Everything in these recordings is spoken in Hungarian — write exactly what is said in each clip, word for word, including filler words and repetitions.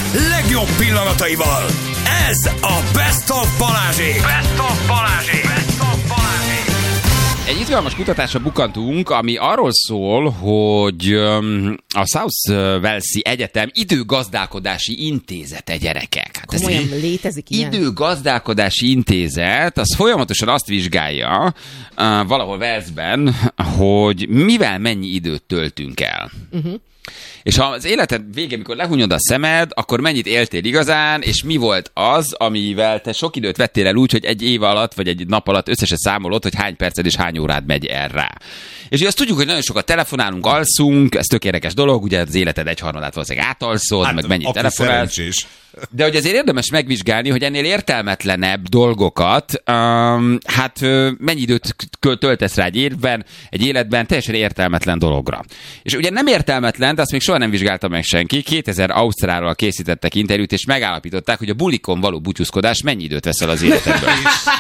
legjobb pillanataival. Ez a Best of Balázsék. Best of Balázsék. Best of Balázsék. Egy izgalmas kutatásra bukantunk, ami arról szól, hogy a South Walesi Egyetem időgazdálkodási intézete, gyerekek. Hát komolyan létezik ilyen? Időgazdálkodási intézet, az folyamatosan azt vizsgálja uh, valahol Walesben, hogy mivel mennyi időt töltünk el. Uh-huh. És ha az életed végén, mikor lehunyod a szemed, akkor mennyit éltél igazán, és mi volt az, amivel te sok időt vettél el úgy, hogy egy év alatt, vagy egy nap alatt összesen számolod, hogy hány perced és hány órád megy el rá. És ugye azt tudjuk, hogy nagyon sokat telefonálunk, alszunk, ez tök érdekes dolog, ugye az életed egyharmadát valószínűleg átalszod, hát, meg mennyit telefonálsz. De hogy azért érdemes megvizsgálni, hogy ennél értelmetlenebb dolgokat, um, hát mennyi időt töltesz rá egy évben, egy életben, teljesen értelmetlen dologra. És ugye nem értelmetlen, de azt még soha nem vizsgálta meg senki. kétezer Ausztrálról készítettek interjút, és megállapították, hogy a bulikon való búcsúzkodás mennyi időt veszel az életedből.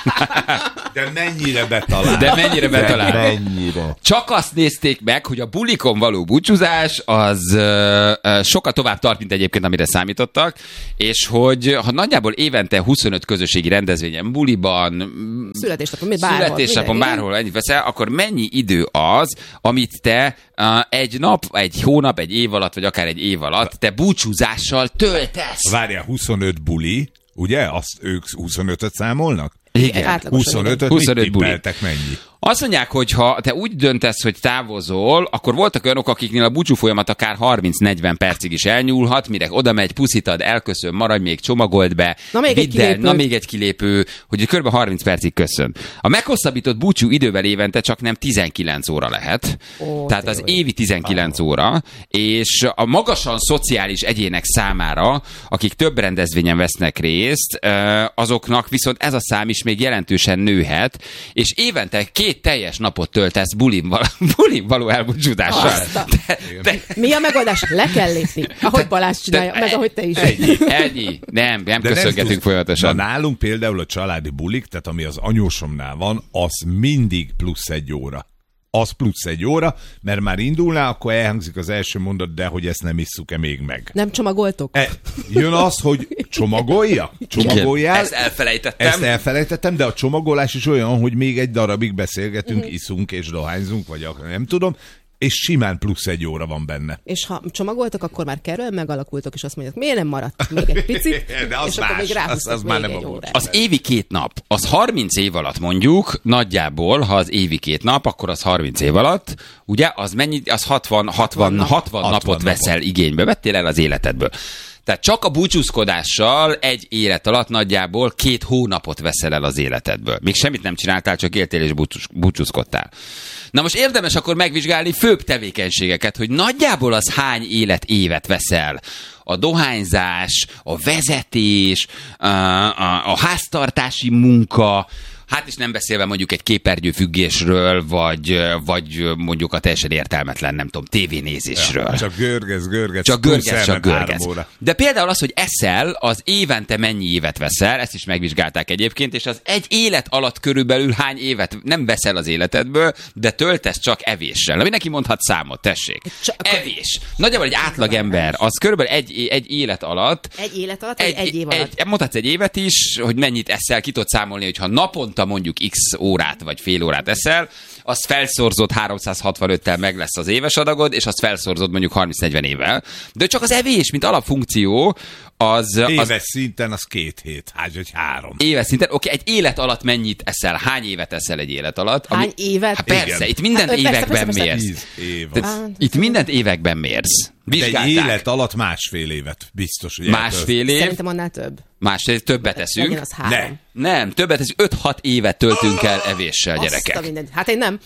De mennyire betalál. De mennyire betalál. De mennyire. Csak azt nézték meg, hogy a bulikon való búcsúzás az uh, uh, sokkal tovább tart, mint egyébként, amire számítottak, és hogy ha nagyjából évente huszonöt közösségi rendezvényen, buliban, születésnapon, bárhol, születésnapon bárhol ennyit veszel, akkor mennyi idő az, amit te uh, egy nap, egy hónap, egy év alatt, vagy akár egy év alatt te búcsúzással töltesz? Várjál, huszonöt buli, ugye? Azt ők huszonötöt számolnak? Igen. huszonötöt, huszonöt mit tippeltek mennyi? Azt mondják, hogy ha te úgy döntesz, hogy távozol, akkor voltak olyanok, akiknél a búcsú folyamat akár harminc-negyven percig is elnyúlhat, mire oda megy, puszítad, elköszön, maradj még, csomagold be, na még, vidd el, na még egy kilépő, hogy kb. harminc percig köszön. A meghosszabbított búcsú idővel évente csak nem tizenkilenc óra lehet, Ó, tehát az jó. Évi tizenkilenc ah. óra, és a magasan szociális egyének számára, akik több rendezvényen vesznek részt, azoknak viszont ez a szám is még jelentősen nőhet, és évente két teljes napot töltesz bulim, val- bulim való elbúcsúzással. De, de... Mi a megoldás? Le kell lépni. Ahogy Balázs csinálja, de, meg ahogy te is. Ennyi. Ennyi. Nem, nem köszöngetünk folyamatosan. Na, nálunk például a családi bulik, tehát ami az anyósomnál van, az mindig plusz egy óra. Az plusz egy óra, mert már indulná, akkor elhangzik az első mondat, de hogy ezt nem isszuk-e még meg. Nem csomagoltok? E, jön az, hogy csomagolja? Csomagoljál? Ezt elfelejtettem. Ezt elfelejtettem, de a csomagolás is olyan, hogy még egy darabig beszélgetünk, mm-hmm. iszunk és dohányzunk, vagy nem tudom, és simán plusz egy óra van benne. És ha csomagoltak, akkor már kerül, megalakultok, és azt mondják, miért nem maradt még egy picit, de az és más, akkor még ráhúztak az, az még már egy nem órát. Az évi két nap, az harminc év alatt mondjuk, nagyjából, ha az évi két nap, akkor az harminc év alatt, ugye, az mennyi, az hatvan, hatvan, hatvan, hatvan napot napot veszel igénybe, vettél el az életedből. Tehát csak a búcsúzkodással egy élet alatt nagyjából két hónapot veszel el az életedből. Még semmit nem csináltál, csak éltél és búcsúz, búcsúzkodtál. Na most érdemes akkor megvizsgálni főbb tevékenységeket, hogy nagyjából az hány életévet veszel. A dohányzás, a vezetés, a, a, a háztartási munka, hát is nem beszélve mondjuk egy képernyőfüggésről, vagy, vagy mondjuk a teljesen értelmetlen, nem tudom, tévénézésről. Ja, csak görgez, görgez. Csak görgez, csak görgez. De például az, hogy eszel, az évente mennyi évet veszel, ezt is megvizsgálták egyébként, és az egy élet alatt körülbelül hány évet nem veszel az életedből, de töltesz csak evéssel. Na, mindenki mondhat számot, tessék. Csak evés. Nagyjából egy átlagember, az körülbelül egy, egy élet alatt. Egy élet alatt, egy, egy év alatt? Egy, mondhatsz egy évet is, hogy mennyit eszel, ki tudod számolni, hogyha naponta mondjuk x órát vagy fél órát eszel, azt felszorzott háromszázhatvanöttel meg lesz az éves adagod, és azt felszorzott mondjuk harminc-negyven évvel. De csak az evés, mint alapfunkció, az... Éves az, szinten az két hét, hány vagy három. Éves szinten, oké, okay, egy élet alatt mennyit eszel? Hány évet eszel egy élet alatt? Hány ami, évet? Hát persze, igen. Itt mindent hát, években persze, persze, mérsz. Év. Itt mindent években mérsz. Vizsgálták. De egy élet alatt másfél évet, biztos, hogy másfél év? Szerintem annál több. Másfél többet eszünk. Nem. Nem, többet eszünk. öt-hat évet töltünk el evéssel, gyerekek. Hát én nem.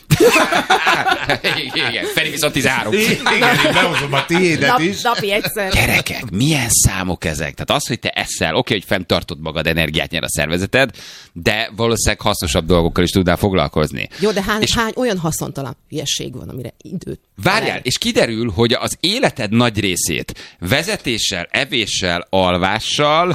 Igen, Feri viszont tizenhárom. Igen, én behozom a tiédet Nap, is. Napi egyszer. Gyerekek, milyen számok ezek? Tehát az, hogy te eszel, oké, okay, hogy fenntartod magad, energiát nyer a szervezeted, de valószínűleg hasznosabb dolgokkal is tudnál foglalkozni. Jó, de hány, és hány olyan haszontalan hülyeség van, amire időt. Várjál, és kiderül, hogy az életed nagy részét vezetéssel, evéssel, alvással,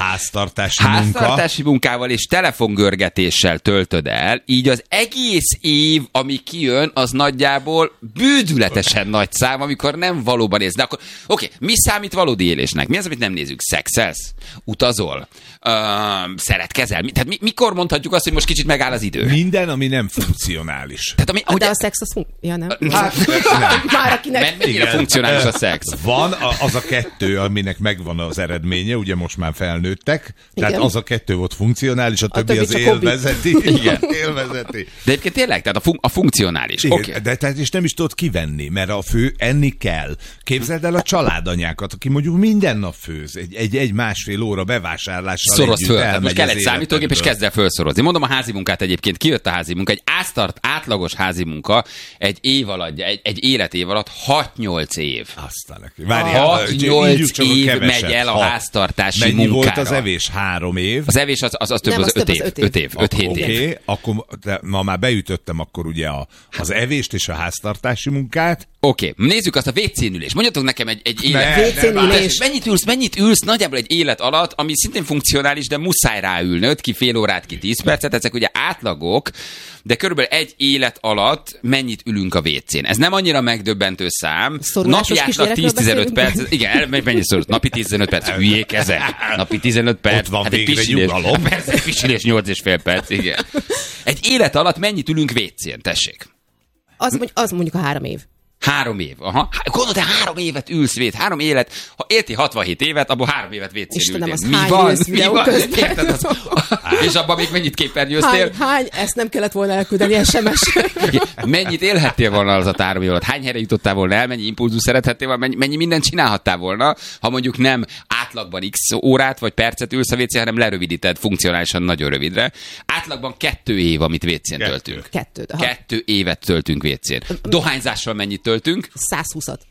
háztartási munka. Háztartási munkával és telefongörgetéssel töltöd el, így az egész év, ami kijön, az nagyjából bődületesen nagy szám, amikor nem valóban ész. De akkor, oké, okay, mi számít valódi élésnek? Mi az, amit nem nézünk? Szexelsz? Utazol? Uh, szeretkezel? Mi, tehát mi, mikor mondhatjuk azt, hogy most kicsit megáll az idő? Minden, ami nem funkcionális. Tehát, ami, De a szex az fun... Ja, nem. Hát, nem. Már akinek... Mennyire funkcionális a szex? Van a, az a kettő, aminek megvan az eredménye, ugye most már felnőttek, tehát Igen. az a kettő volt funkcionális, a, a többi többi az csak hobbi. élvezeti. Igen. élvezeti. De egyébként tényleg, tehát a, fun- a funkcionális. Igen, Oké. Okay. de tehát és nem is tudod kivenni, mert a fő enni kell. Képzeld el a családanyákat, aki mondjuk minden nap főz, egy, egy, egy másfél óra bevásárlással Szoroz együtt föl. Tehát most elmegy kell az egy számítógép, és életedből. kezd el felszorozni. Mondom a házi munkát egyébként. Kijött a házi munka. Egy áztart, átlagos házi munka egy év alatt, egy, egy életév alatt hat-nyolc év. Aztán neki. Várjál, hat-nyolc ígyük csak a év keveset. megy el a Ha. háztartási Mennyi munkára. volt az evés? Három év? Az evés az, az, az több, Nem, az, az öt több, év. az öt év. Öt év, öt-hét Oké, év. okay, akkor de, ma már beütöttem akkor ugye a, az evést és a háztartási munkát. Oké, okay. Nézzük azt a vécén ülés. Mondjatok nekem egy, egy élet. Ne, Vécén ne, ülés. Mennyit ülsz, mennyit ülsz nagyjából egy élet alatt, ami szintén funkcionális, de muszáj ráülnöd, ki fél órát, ki tíz percet, ezek ugye átlagok, de körülbelül egy élet alatt mennyit ülünk a vécén. Ez nem annyira megdöbbentő szám. Szorulásos Napi átlag kisgyerekről tíz-tizenöt beszélünk? perc. Igen, el- mennyi szorult? Napi tizenöt perc. Hülyék ezek. Napi tizenöt perc. Ott van hát egy végre pisilés. nyugalom. Persze, egy pisilés nyolc és fél perc, igen. Egy élet alatt mennyit ülünk vécén? Tessék. Az, mondjuk, az mondjuk a három év. Három év. Aha. Gondolod, te három évet ülsz vét, három élet, ha élti hatvanhét évet, abból három évet vécén Istenem, ültél. az Mi hány van? ülsz Mi videó van? közben? Érted? Az... És abban még mennyit képernyőztél? Hány, hány, ezt nem kellett volna elküldeni es em es. Mennyit élhettél volna az a három év alatt? Hány helyre jutottál volna el? Mennyi impulzus szerethettél volna? Mennyi, mennyi mindent csinálhattál volna, ha mondjuk nem átlagban x órát vagy percet ülsz a vécén, hanem lerövidíted funkcionálisan nagyon rövidre. Átlagban kettő év, amit vécén Kettő. töltünk. Kettőt. Aha. Kettő évet töltünk vécén. Dohányzással mennyit töltünk? százhúszat.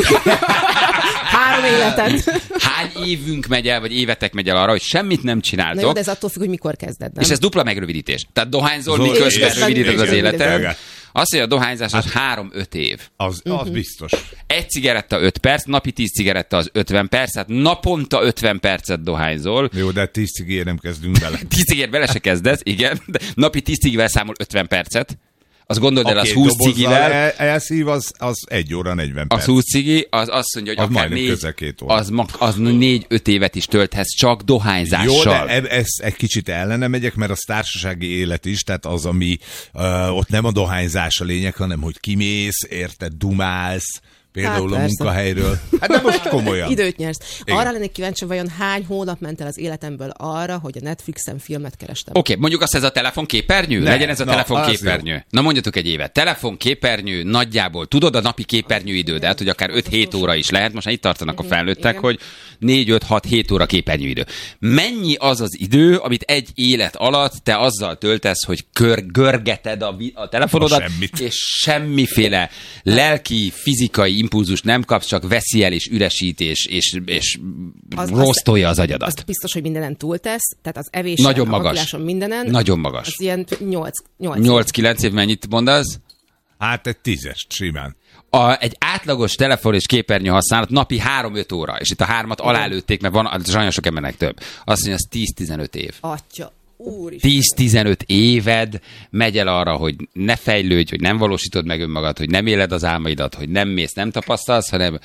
Három életet. Hány évünk megy el, vagy évetek megy el arra, hogy semmit nem Na csináltok, jó, de ez attól függ, hogy mikor kezded, nem? és ez dupla megrövidítés. Tehát dohányzol, Zoli, miközben és- rövidíted az igen, életed. igen. Azt mondja, a dohányzás az három-öt év. Az, az biztos. Egy cigaretta öt perc, napi tíz cigaretta az ötven perc, tehát naponta ötven percet dohányzol. Jó, de tíz cigér nem kezdünk bele. tíz cigért bele se kezdesz, igen, de napi tíz cigivel számol ötven percet. Azt gondold el, Aki az egy húsz dobozzal cigivel, el, elszív, az, az egy óra negyven perc. az húsz cigi, az azt mondja, hogy Az akár majdnem négy, közel két óra. az, ma- az négy-öt évet is tölthetsz csak dohányzással. Jó, de eb- ez egy kicsit ellene megyek, mert az társasági élet is, tehát az, ami uh, ott nem a dohányzás a lényeg, hanem hogy kimész, érted, dumálsz, például Hát a persze. munkahelyről. Hát de most komolyan. Időt nyersz. Igen. Arra lennék kíváncsi, vajon hány hónap ment el az életemből arra, hogy a Netflixen filmet kerestem. Oké, okay, mondjuk azt, ez a telefonképernyő? Ne, Legyen ez a na, telefonképernyő. Na mondjatok egy évet. Telefonképernyő nagyjából, tudod a napi képernyőidődet, hogy akár öt-hét óra is lehet, most már itt tartanak a felnőttek, igen. hogy négy-öt-hat-hét óra képernyőidő. Mennyi az az idő, amit egy élet alatt te azzal töltesz, hogy kör, görgeted a, vi- a telefonodat, A semmit. és semmiféle lelki, fizikai impulzus nem kapsz, csak veszi el, és üresítés, és, és Az- rosztolja az agyadat. Az biztos, hogy mindenen túltesz, tehát az evésen, Nagyon a magas. vakiláson, mindenen. Nagyon magas. Az ilyen nyolc. nyolc-kilenc év mennyit mondasz? Hát egy tízest simán. A, egy átlagos telefon és képernyő használat napi három-öt óra, és itt a hármat alálőtték, mert van, nagyon sok embernek több. Azt mondja, az tíz-tizenöt év. Atya, úristen. tíz-tizenöt éved megy el arra, hogy ne fejlődj, hogy nem valósítod meg önmagad, hogy nem éled az álmaidat, hogy nem mész, nem tapasztalsz, hanem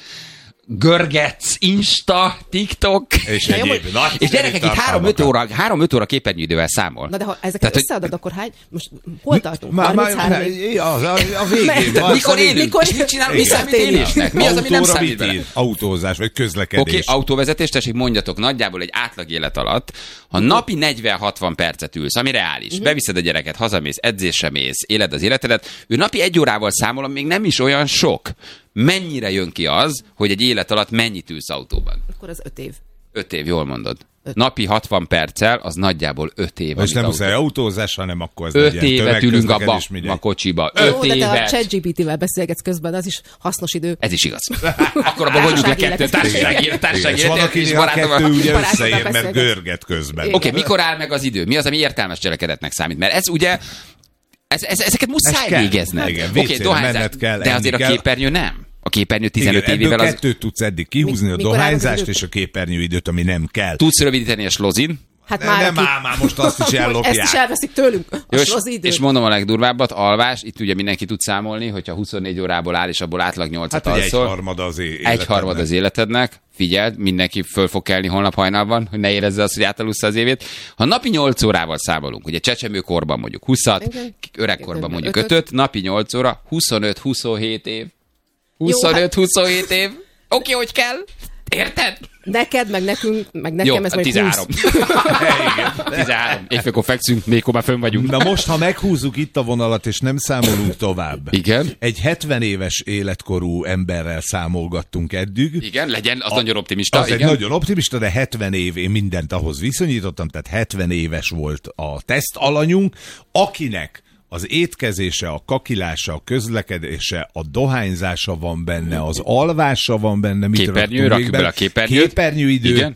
görgetsz, Insta, TikTok. És Na jó, egyéb hogy- nagy És gyerekek, itt három-öt óra, három-öt óra képernyőidővel számol. Na de ha ezeket Tehát, hogy- összeadod, akkor hány? Most hol tartunk? Már, már, harminchárom év? a, a, a végén. Mert- van, Mikor szóval- élünk? Mikor- És mit csinálunk? Mi Igen. számít élésnek? Mi az, ami nem Autóra számít mit bele? ír? Autózás, vagy közlekedés. Oké, okay, autóvezetés, tessék, mondjatok nagyjából egy átlag élet alatt, ha napi negyven-hatvan percet ülsz, ami reális, uh-huh. beviszed a gyereket, hazamész, edzésre mész, éled az életedet, ő napi egy órával számol, még nem is olyan sok. Mennyire jön ki az, hogy egy élet alatt mennyit ülsz autóban? Akkor az öt év. Öt év, jól mondod. Napi hatvan perccel, az nagyjából öt év. És amit nem autó- muszáj autózás, hanem akkor ez Öt legyen évet ülünk a, ba- tömegközlekedés, mindegy. a kocsiba. Jó, Öt de te a évet. ChatGPT-vel beszélgetsz közben, az is hasznos idő. Ez is igaz. Akkor abban mondjuk le Társasági kettő társasági Igen, társasági és van, életet, aki és a barátommal- kettő ugye Barátoddal összeér, mert beszélgetsz. görget közben. Oké, okay, mikor áll meg az idő? Mi az, ami értelmes cselekedetnek számít? Mert ez ugye, ez, ez, ezeket muszáj Ez kell. végezni. Igen, Oké, vécére dohányzás, menned kell, de enni azért a kell. képernyő nem. A képernyő Igen, tizenöt ebből évével az... kettőt tudsz eddig kihúzni, Mi- a mikor áll meg az dohányzást idő? és a képernyőidőt, ami nem kell. Tudsz rövidíteni a slozin, Hát Ne, már, nem aki- áll, már most azt is Ezt ellopják. is elveszik tőlünk. A Jó, és, az idő. és mondom a legdurvábbat, alvás, itt ugye mindenki tud számolni, hogyha huszonnégy órából áll, és abból átlag nyolcat Hát, hogy alszol. egyharmad az é- Egy életednek. harmad az életednek, figyeld, mindenki föl fog kelni holnap hajnalban, hogy ne érezze azt, hogy átalussza az évét. Ha napi nyolc órával számolunk, ugye csecsemőkorban mondjuk huszat, Igen. öregkorban Igen, mondjuk ötöt. ötöt, napi nyolc óra, huszonöt huszonhét év. huszonöt huszonhét év. Oké, hogy kell? Érted? Neked, meg nekünk, meg nekem Jó, ez majd tizenhárom. húsz. tizenhárom. Éjfélkor fekszünk, négykor már fönn vagyunk. Na most, ha meghúzzuk itt a vonalat, és nem számolunk tovább. Igen. Egy hetven éves életkorú emberrel számolgattunk eddig. Igen, legyen, az nagyon optimista. Az igen. egy nagyon optimista, de hetven év, én mindent ahhoz viszonyítottam, tehát hetven éves volt a tesztalanyunk, akinek az étkezése, a kakilása, a közlekedése, a dohányzása van benne, az alvása van benne. Mit Képernyő, raktunk rakjuk még bele bele? a képernyőt. Képernyőidő. Igen.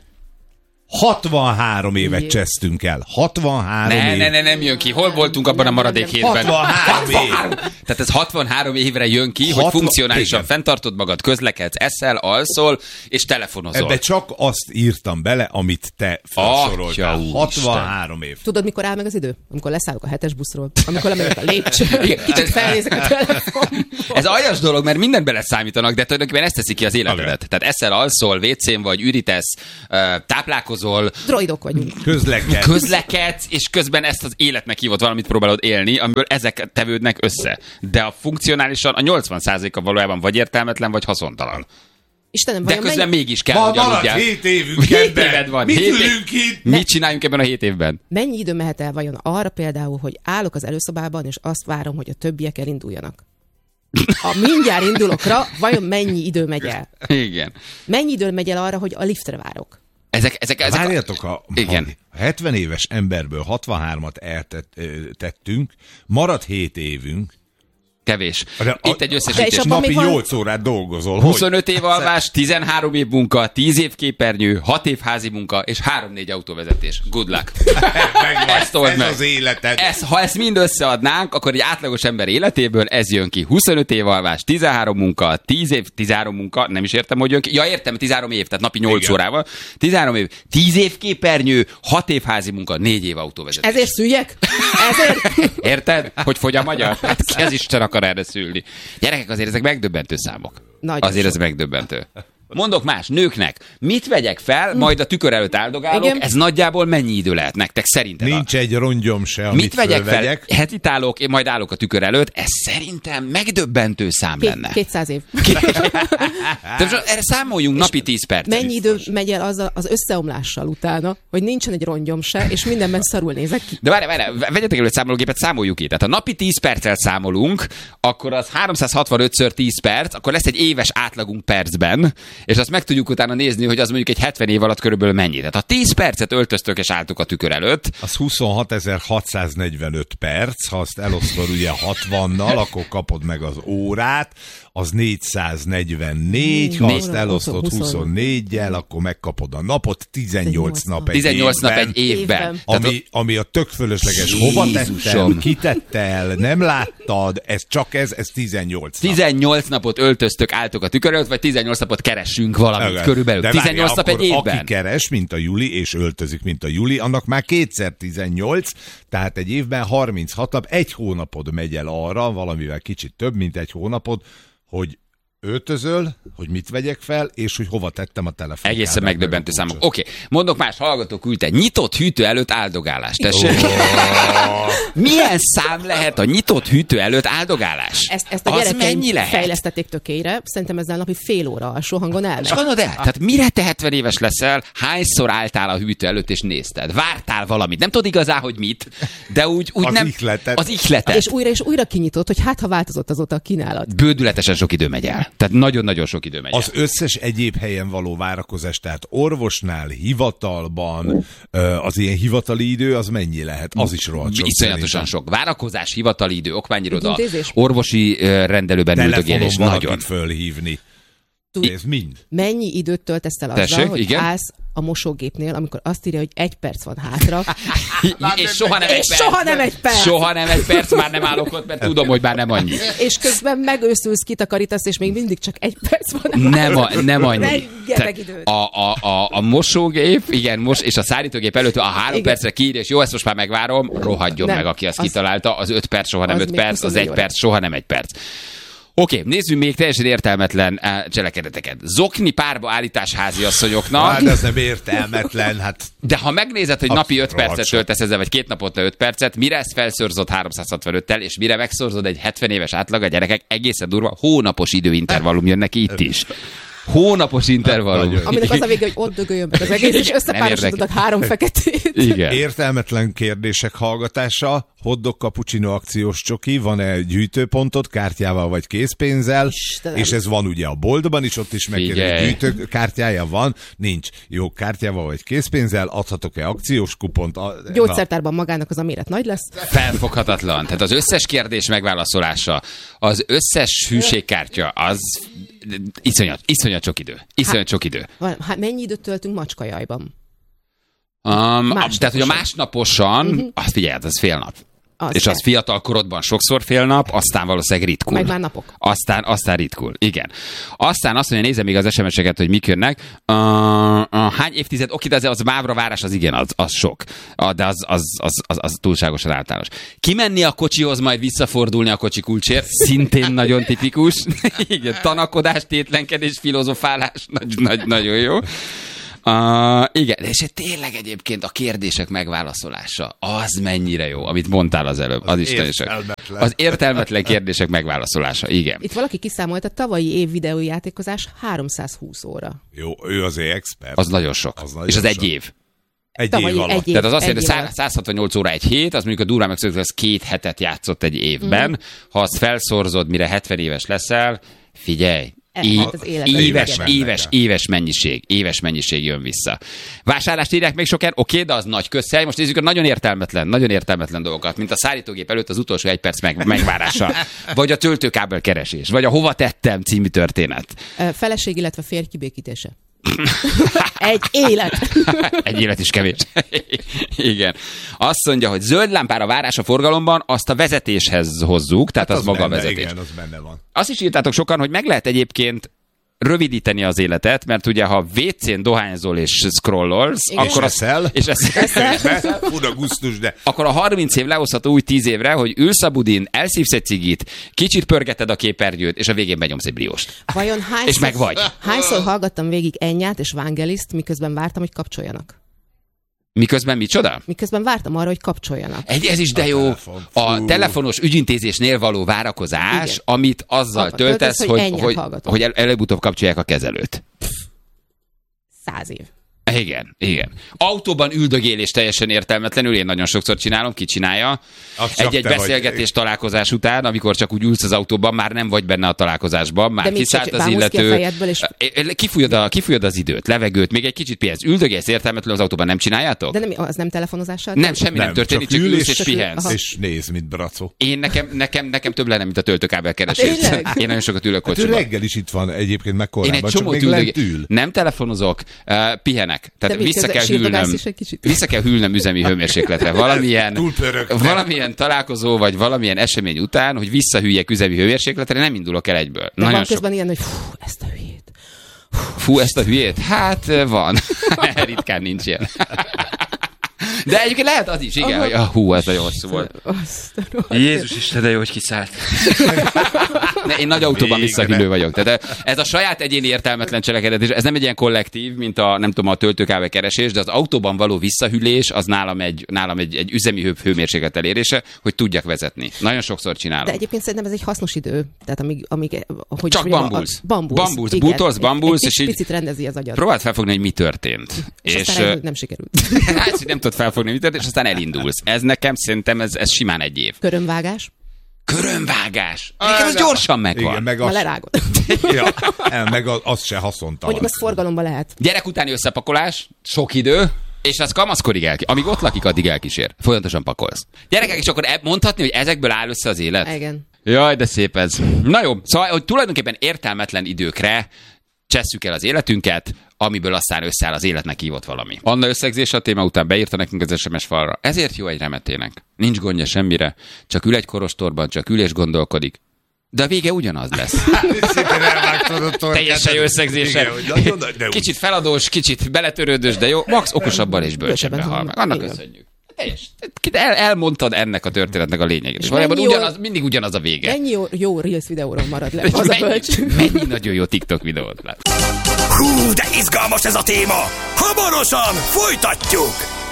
hatvanhárom évet Jé. csesztünk el. hatvanhárom Ne, év. ne, ne, nem jön ki. Hol voltunk abban a maradék hétben? hatvanhárom év. Tehát ez hatvanhárom évre jön ki, hogy hatvan funkcionálisan igen. fenntartod magad, közlekedsz, eszel, alszol, és telefonozol. Ebbe csak azt írtam bele, amit te felsoroltál. Atya hatvanhárom év. Tudod, mikor áll meg az idő? Amikor leszállok a hetes buszról, amikor lemegyek a lépcsőn, Igen. kicsit felnézek a telefonból. Ez aljas dolog, mert mindent beleszámítanak, de tulajdonképpen ezt teszi ki az életedet. Tehát eszel, alszol, vécén vagy, ürítesz, ö, táplálkozol, Droidok vagyunk. Közlekedsz. közlekedsz, és közben ezt az életnek hívott valamit próbálod élni, amiből ezek tevődnek össze. De a funkcionálisan a nyolcvan százaléka valójában vagy értelmetlen, vagy haszontalan. Istenem, De vajon közben mennyi, mégis kell, Van, hogy marad aludjál. hét évünk Hét ebben. éved van. Mit hét ülünk itt? Mit csináljunk ebben a hét évben? mennyi idő mehet el vajon arra például, hogy állok az előszobában, és azt várom, hogy a többiek elinduljanak? Ha mindjárt indulokra, vajon mennyi idő megy el? Igen. Mennyi idő megy el arra, hogy a liftre várok? Ezek, ezek, ezek Várjatok, a, Igen. a hetven éves emberből hatvanhármat eltettünk, marad hét évünk, kevés. de Itt egy De és összesítés. abban napi még van- nyolc órát dolgozol. huszonöt év alvás, tizenhárom év munka, tíz év képernyő, hat év házi munka, és három-négy autóvezetés. Good luck. Megvan, Ezt old ez meg. az életed. Ez, ha ezt mind összeadnánk, akkor egy átlagos ember életéből ez jön ki. huszonöt év alvás, tizenhárom munka, tíz év, tizenhárom munka, nem is értem, hogy jön ki. Ja, értem, tizenhárom év, tehát napi nyolc Igen. órával. tizenhárom év, tíz év képernyő, hat év házi munka, négy év autóvezetés. Ezért szüljek? Ezért? Érted? Hogy fogy a magyar? Hát ki az Isten akar erre szülni? Gyerekek, azért ezek megdöbbentő számok. Nagyon Azért sok. ez megdöbbentő. Mondok más, nőknek. Mit vegyek fel, majd a tükör előtt áldogálok, Igen. ez nagyjából mennyi idő lehet nektek szerinted? Nincs egy rongyom se, amit Mit vegyek fölvegyek. fel? Hetitálok, én majd állok a tükör előtt, ez szerintem megdöbbentő szám Két, lenne. kétszáz év. De most erre számoljunk napi tíz percet. Mennyi idő megy el azzal, az összeomlással utána, hogy nincsen egy rongyom se, és mindenben szarul nézek ki. De várj, várj, vegyetek elő egy számológépet, számoljuk ki. Tehát ha napi tíz perccel számolunk, akkor az háromszázhatvanötször tíz perc, akkor lesz egy éves átlagunk percben, és azt meg tudjuk utána nézni, hogy az mondjuk egy hetven év alatt körülbelül mennyi. Tehát ha tíz percet öltöztök és álltok a tükör előtt, Az huszonhatezer-hatszáznegyvenöt perc, ha azt elosztod ugye hatvannal, akkor kapod meg az órát, az négyszáznegyvennégy, ha Négy. azt elosztod Huszon- huszonnégyel, akkor megkapod a napot, tizennyolc nap egy tizennyolc nap évben. egy évben. Évben. Tehát Ami, ami a tök fölösleges. Hova tettem, Jézusom. kitettel, nem láttad, ez csak ez, ez tizennyolc nap. tizennyolc napot öltöztök, álltok a tükör előtt, vagy tizennyolc napot keressünk valamit Igen. körülbelül. De tizennyolc várjál, nap egy akkor évben. Aki keres, mint a Juli, és öltözik, mint a Juli, annak már kétszer tizennyolc, tehát egy évben harminchat nap, egy hónapod megy el arra, valamivel kicsit több, mint egy hónapod, hogy öltözöl, hogy mit vegyek fel, és hogy hova tettem a telefon. Egészen megdöbbentő számok. Oké, okay. Mondok más, hallgató küldte. Nyitott hűtő előtt áldogálás. Tessék. Milyen szám lehet a nyitott hűtő előtt áldogálás? Ezt, ezt a Az gyerekeim mennyi lehet? fejlesztették tökére, szerintem ezzel napi fél óra alsó hangon És elmegy. gondolod el? Tehát mire te hetven éves leszel, hányszor álltál a hűtő előtt és nézted? Vártál valamit? Nem tudod igazán, hogy mit, de úgy, úgy Az nem... ihletet. Az ihletet. És újra és újra kinyitott, hogy hát ha változott azóta a kínálat. Bődületesen sok idő megy el. Tehát nagyon-nagyon sok idő megy el. Az összes egyéb helyen való várakozás, tehát orvosnál, hivatalban, ö, az ilyen hivatali idő, az mennyi lehet? Az is rohadt sok. Iszonyatosan szerintem. sok. Várakozás, hivatali idő, okmányiroda, Ügyintézés? orvosi ö, rendelőben üldögélés. Telefonon Nagyon. valakit fölhívni. Ez mind. Mennyi időt töltesz el azzal, Tessék, hogy igen? állsz a mosógépnél, amikor azt írja, hogy egy perc van hátra. És soha nem egy És perc. soha nem egy perc. Soha nem egy perc, már nem állok ott, mert tudom, hogy már nem annyi. És közben megőszülsz, kitakarítasz, és még mindig csak egy perc van hátra. Nem, a, nem annyi. Rengeteg időt. A, a, a, a mosógép, igen, most, és a szárítógép előtt a három Igen. percre kiírja, és jó, ezt most már megvárom, rohadjon Nem, meg, aki azt az- kitalálta, az öt perc soha nem az öt még perc, az huszonnégy egy óra. perc soha nem egy perc. Oké, okay, nézzük még teljesen értelmetlen eh, cselekedeteket. Zokni párba állítás háziasszonyoknak, Hát ez nem értelmetlen, hát de ha megnézed, hogy A napi öt percet rohadt töltesz ezzel, vagy két naponta öt percet, mire ezt felszorzott háromszázhatvanöttel, és mire megszorzod egy hetven éves átlag, a gyerekek egészen durva, hónapos időintervallum jön neki itt is. Hónapos intervallum. Nagyon. Aminek az a vége, hogy ott dögöljön meg az egész, és összepárosítod három feketét. Igen. értelmetlen kérdések hallgatása, hotdog cappuccino akciós csoki, van-e gyűjtőpontot kártyával vagy készpénzzel, Istenem. és ez van ugye a boltban is, ott is megkérdezik, Figyelj. gyűjtőkártyája van, nincs. Jó, kártyával vagy készpénzzel, adhatok-e akciós kupont? A, Gyógyszertárban magának az a méret nagy lesz. Felfoghatatlan. Tehát az összes kérdés megválaszolása, az összes hűségkártya, az iszonyat, iszonyat sok idő. Iszonyat sok idő. Van- Hát mennyi időt töltünk macskajajban? Um, a, Másnaposan. tehát, hogy a másnaposan, uh-huh. azt figyelj, az fél nap. Az És az fiatal korodban sokszor fél nap, aztán valószínűleg ritkul. Meg már napok. Aztán, aztán ritkul, igen. Aztán azt mondja, nézem még az es em es-eket, hogy mik jönnek. Uh, uh, hány évtized, oké, de az, az mávra várás, az igen, az, az sok. Uh, de az, az, az, az, az túlságosan általános. Kimenni a kocsihoz, majd visszafordulni a kocsi kulcsért, szintén nagyon tipikus. Igen, tanakodás, tétlenkedés, filozofálás, nagy, nagy, nagyon jó. Uh, igen, és tényleg egyébként a kérdések megválaszolása, az mennyire jó, amit mondtál az előbb. Az, az is nagyon sok. értelmetlen. Az értelmetlen kérdések megválaszolása, igen. Itt valaki kiszámolt, a tavalyi év videójátékozás háromszázhúsz óra. Jó, ő azért expert. Az nagyon sok. Az nagyon és az sok. egy év. Egy Tavalyi év alatt. egy év. Tehát az azt egy jelenti, év hogy alatt. száz hatvannyolc óra egy hét, az mondjuk a durván megszokott, az két hetet játszott egy évben. Mm. Ha azt felszorzod, mire hetven éves leszel, figyelj, É- Hát az élet- éves, Igen. éves, éves mennyiség, éves mennyiség jön vissza. Vásárlást írják még sokan, oké, de az nagy közhely. Most nézzük a nagyon értelmetlen, nagyon értelmetlen dolgokat, mint a szállítógép előtt az utolsó egy perc meg, megvárása, vagy a töltőkábel keresés, vagy a hova tettem című történet. Ö, Feleség, illetve férj kibékítése. Egy élet. Egy élet is kevés. Igen. Azt mondja, hogy zöld lámpára várás a forgalomban, azt a vezetéshez hozzuk, tehát hát az, az maga benne, a vezetés. Igen, az benne van. Azt is írtátok sokan, hogy meg lehet egyébként rövidíteni az életet, mert ugye ha vé cén dohányzol és scrollolsz, Igen. akkor És az, eszel. és eszel, Fura gusztus, de akkor a harminc év lehozható úgy tíz évre, hogy ülsz a budin, elszívsz egy cigit, kicsit pörgeted a képernyőt, és a végén benyomsz egy brióst. Vajon hányszor, És meg vagy. hányszor hallgattam végig Ennyát és Vangeliszt, miközben vártam, hogy kapcsoljanak? Miközben micsoda? Miközben vártam arra, hogy kapcsoljanak. Egy, ez is de jó. telefon. A Fú. telefonos ügyintézésnél való várakozás, Igen. amit azzal Akkor töltesz, töltesz, hogy hogy, ennyit hogy, hallgatok. hogy el, előbb-utóbb kapcsolják a kezelőt. Száz év. Igen, igen. Autóban üldögélés teljesen értelmetlenül, én nagyon sokszor csinálom, ki csinálja. Az csak Egy-egy te vagy. beszélgetés találkozás után, amikor csak úgy ülsz az autóban, már nem vagy benne a találkozásban, már De még kiszállt csak az bámulsz ki a illető. fejedből, és- Kifújod, a, kifújod az időt, levegőt, még egy kicsit pihensz. Üldögélsz értelmetlenül az autóban, nem csináljátok? De nem, az nem telefonozással? Nem, semmi nem, Nem, történik, csak csak ül ülsz és- és pihensz. Aha. és néz, mint bracó. Én nekem, nekem, nekem több lenne, mint a töltőkábel keresés. Tényleg? Én nagyon sokat ülök Hát ő kocsiban. reggel is itt van egyébként meg Én korábban, egy csak csomót még üldögé... lent ül. Nem telefonozok, uh, pihenek. Tehát De vissza miközben kell sírdogálsz hűlnöm. is egy kicsit. Vissza kell hűlnöm üzemi hőmérsékletre. Valamilyen, Túlpörögtem. valamilyen találkozó, vagy valamilyen esemény után, hogy visszahűljek üzemi hőmérsékletre, nem indulok el egyből. De Nagyon van sok. közben ilyen, hogy fú, ezt a hülyét. Fú, ezt a hülyét? Hát van. Ritkán nincs ilyen. De egyébként lehet az is, igen, hogy ah, hú, ez nagyon hosszú volt. Azt a rohadt- Jézus Isten, de jó, hogy kiszállt. Ne, én nagy autóban Végre. visszahűlő vagyok. Tehát ez a saját egyéni értelmetlen cselekedet, és ez nem egy ilyen kollektív, mint a, nem tudom, a töltőkábel keresés, de az autóban való visszahűlés, az nálam egy, nálam egy, egy üzemi hő, hőmérséklet elérése, hogy tudjak vezetni. Nagyon sokszor csinálom. De egyébként szerintem ez egy hasznos idő. Tehát amíg, amíg hogy Csak mondjam, bambulsz. a- Bambulsz. Bambulsz, igen. bútorsz, bambulsz, Egy és így- picit rendezi az agyat. Próbáld felfogni, hogy mi történt. És, és aztán rájön, nem sikerült. hát, hogy nem tudod felfogni, mi történt, és aztán elindulsz. Ez nekem szerintem ez, ez simán egy év. Körömvágás. Körömvágás. Nekem ez gyorsan megvan. Igen, meg Ma az, lerágod. ja, nem, meg az, az se haszontalan. Mondjuk az forgalomban lehet. Gyerek utáni összepakolás, sok idő, és az kamaszkorig el, amíg ott lakik, addig elkísér. Folyamatosan pakolsz. Gyerekek, és akkor e- mondhatni, hogy ezekből áll össze az élet? Igen. Jaj, de szép ez. Na jó, szóval, hogy tulajdonképpen értelmetlen időkre csesszük el az életünket, amiből aztán összeáll az életnek hívott valami. Anna összegzés a téma után beírta nekünk az es em es falra. Ezért jó egy remetének. Nincs gondja semmire, csak ül egy korostorban, csak ül és gondolkodik. De a vége ugyanaz lesz. Szépen elvágtad a torkát. Teljesen jó összegzése. Kicsit feladós, kicsit beletörődős, de jó. Max okosabban és bölcsebben hal meg. Annak köszönjük. Teljes. El, elmondtad ennek a történetnek a lényegét. És valójában ugyanaz, mindig ugyanaz a vége. Mennyi jó, jó Reels videóról marad le az mennyi, a bölcs. Mennyi nagyon jó TikTok videót lát. Hú, de izgalmas ez a téma! Hamarosan folytatjuk!